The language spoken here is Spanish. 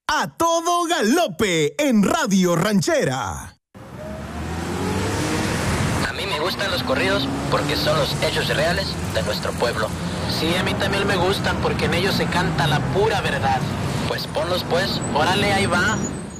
A todo galope en Radio Ranchera. A mí me gustan los corridos porque son los hechos reales de nuestro pueblo. Sí, a mí también me gustan porque en ellos se canta la pura verdad. Pues ponlos pues. Órale, ahí va.